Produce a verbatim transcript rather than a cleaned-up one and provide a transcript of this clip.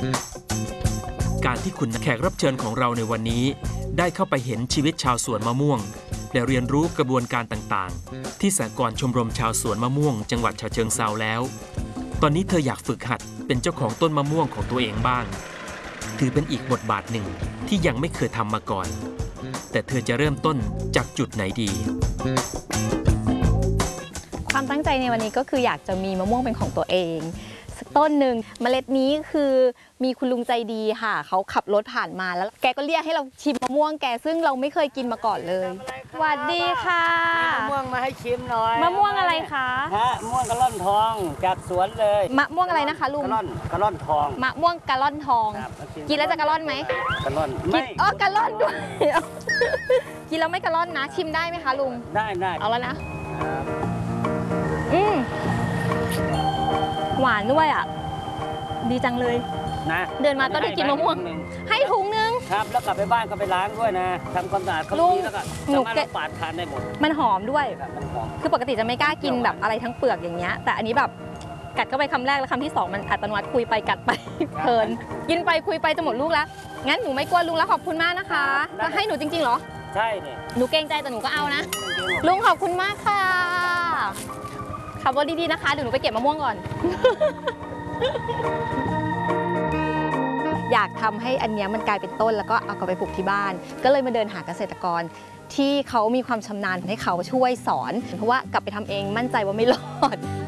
การที่คุณแขกรับเชิญของเราในวันนี้ได้เข้าไปเห็นชีวิตชาวสวนมะม่วงและเรียนรู้กระบวนการต่างๆที่สหกรณ์ชมรมชาวสวนมะม่วงจังหวัดฉะเชิงเทราแล้วตอนนี้เธออยากฝึกหัดเป็นเจ้าของต้นมะม่วงของตัวเองบ้างถือเป็นอีกบทบาทหนึ่งที่ยังไม่เคยทำมาก่อนแต่เธอจะเริ่มต้นจากจุดไหนดีความตั้งใจในวันนี้ก็คืออยากจะมีมะม่วงเป็นของตัวเองสักต้นหนึ่งเมล็ดนี้คือมีคุณลุงใจดีค่ะเขาขับรถผ่านมาแล้วแกก็เรียกให้เราชิมมะม่วงแกซึ่งเราไม่เคยกินมาก่อนเลยสวัสดีค่ะมะม่วงมาให้ชิมหน่อยมะม่วงอะไรคะฮะมะม่วงกะล่อนทองจากสวนเลยมะม่วงอะไรนะคะลุงกะล่อนกะล่อนทองมะม่วงกะล่อนทองกินแล้วจะกะล่อนไหมกะล่อนกินอ๋อกะล่อนด้วยกินแล้วไม่กะล่อนนะชิมได้ไหมคะลุงได้ได้เอาแล้วนะอืมหวานด้วยอ่ะดีจังเลยนะเดินมาก็ได้กินมะม่วงให้ถุงนึงครับแล้วกลับไปบ้านก็ไปล้างด้วยนะทำความสะอาดเขาดีแล้วก็สามารถปาดทานได้หมดมันหอมด้วยมันหอมคือปกติจะไม่กล้ากินแบบอะไรทั้งเปลือกอย่างเงี้ยแต่อันนี้แบบกัดเข้าไปคำแรกแล้วคำที่สองมันอัตโนมัติคุยไปกัดไปเพลินกินไปคุยไปจะหมดลูกแล้วงั้นหนูไม่กลัวลุงแล้วขอบคุณมากนะคะแล้วให้หนูจริงๆเหรอใช่เนี่ยหนูเกรงใจแต่หนูก็เอานะลุงขอบคุณมากค่ะขับรถดีๆนะคะเดี๋ยวหนูไปเก็บมะม่วงก่อนอยากทำให้อันนี้มันกลายเป็นต้นแล้วก็เอากลับไปปลูกที่บ้านก็เลยมาเดินหาเกษตรกรที่เขามีความชำนาญให้เขาช่วยสอนเพราะว่ากลับไปทำเองมั่นใจว่าไม่รอด